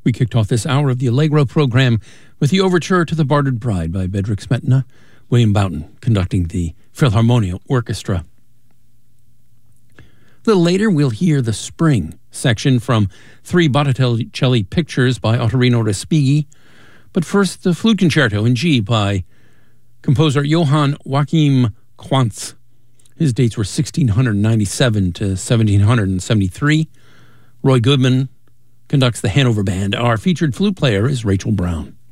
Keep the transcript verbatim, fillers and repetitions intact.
We kicked off this hour of the Allegro program with the overture to The Bartered Bride by Bedřich Smetana, William Boughton conducting the Philharmonia Orchestra. A little later, we'll hear the Spring section from three Botticelli pictures by Ottorino Respighi. But first, the Flute Concerto in G by composer Johann Joachim Quantz. His dates were sixteen ninety-seven to seventeen seventy-three. Roy Goodman conducts the Hanover Band. Our featured flute player is Rachel Brown.